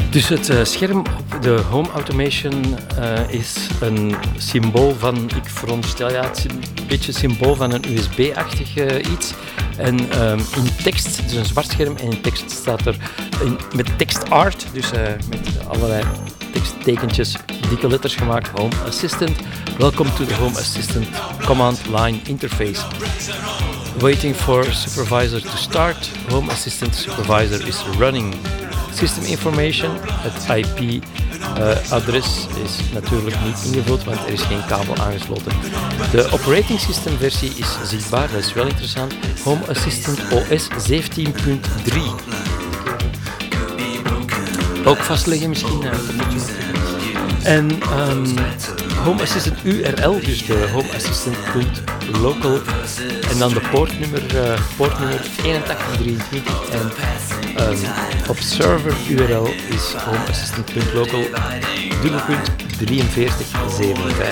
Dus het scherm op de home automation is een symbool van, ik veronderstel, het is een beetje een symbool van een USB-achtig iets. En in tekst, dus een zwart scherm, en in tekst staat er met tekstart, dus met allerlei teksttekentjes, dikke letters gemaakt, Home Assistant. Welcome to the Home Assistant Command Line Interface. Waiting for supervisor to start. Home Assistant supervisor is running. System information, het IP-adres is natuurlijk niet ingevuld, want er is geen kabel aangesloten. De operating system versie is zichtbaar, dat is wel interessant. Home Assistant OS 17.3. Ook vastleggen misschien. En Home Assistant URL, dus de Home Assistant.local. En dan de poortnummer 8123 en op server URL is homeassistant.local /4375.